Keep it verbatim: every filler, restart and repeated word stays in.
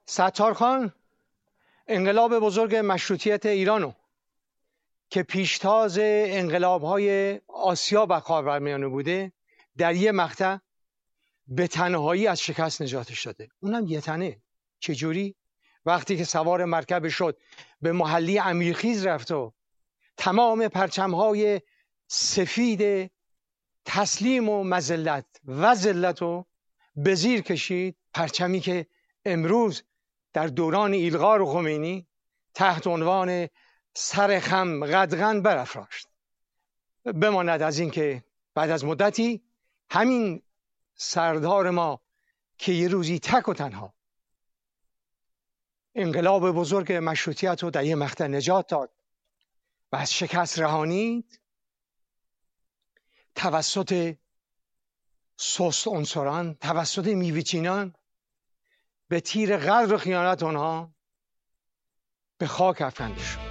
ستارخان انقلاب بزرگ مشروطیت ایرانو که پیشتاز انقلاب‌های آسیا و خاورمیانه بوده در یه مقطع به تنهایی از شکست نجاتش داده. اونم یه تنه. چجوری؟ وقتی که سوار مرکب شد به محلی امیرخیز رفت و تمام پرچم‌های سفید تسلیم و مذلت و ذلت رو به زیر کشید، پرچمی که امروز در دوران ایلغار و خمینی تحت عنوان سر خم قدغن برافراشت. بماند از این که بعد از مدتی همین سردار ما که یه روزی تک و تنها انقلاب بزرگ مشروطیت رو در یه مقطع نجات داد و از شکست رهانید، توسط سست عنصران، توسط میوه‌چینان به تیر غدر و خیانت آنها به خاک افکنده شد.